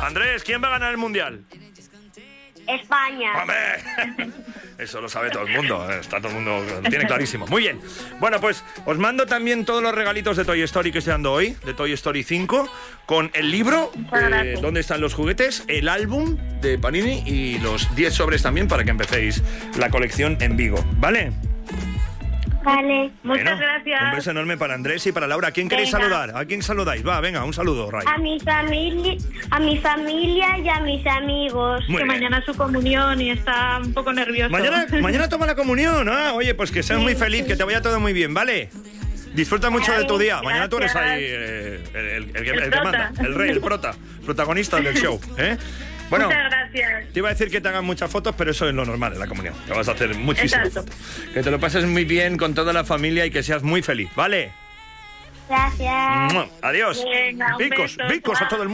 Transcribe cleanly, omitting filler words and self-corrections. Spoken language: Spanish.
Andrés, ¿quién va a ganar el Mundial? España. ¡Hombre! Eso lo sabe todo el mundo, está todo el mundo, lo tiene clarísimo. Muy bien. Bueno, pues os mando también todos los regalitos de Toy Story que estoy dando hoy, de Toy Story 5, con el libro, donde están los juguetes, el álbum de Panini y los 10 sobres también para que empecéis la colección en Vigo, ¿vale? Vale. Muchas gracias. Un beso enorme para Andrés y para Laura. ¿A quién queréis saludar? ¿A quién saludáis? Va, venga, un saludo, Ray. A mi familia y a mis amigos. Muy Que bien. mañana es su comunión y está un poco nervioso. Mañana toma la comunión, ¿ah? Oye, pues que seas muy feliz, que te vaya todo muy bien, ¿vale? Disfruta mucho de tu día. Mañana tú eres ahí el que manda, el rey, el protagonista del show, ¿eh? Bueno, muchas gracias. te iba a decir que te hagan muchas fotos, pero eso es lo normal en la comunión. Te vas a hacer muchísimas fotos. Que te lo pases muy bien con toda la familia y que seas muy feliz, ¿vale? Gracias. Adiós. Venga, un Bicos beso, a chao. todo el mundo.